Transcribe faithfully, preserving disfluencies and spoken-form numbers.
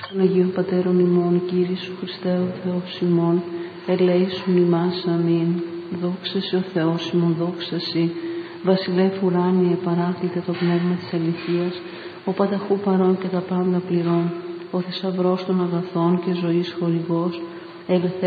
Των Αγίων Πατέρων ημών, Κύριε Σου Χριστέ ο Θεός ημών, ελέησον ημάς, αμήν. Δόξα Σοι ο Θεός ημών, δόξα Σοι, Βασιλεύ ουράνιε, παράκλητε το πνεύμα της αληθείας, ο πανταχού παρών και τα πάντα πληρών, ο θησαυρός των αγαθών και ζωής χορηγός, ελευθέ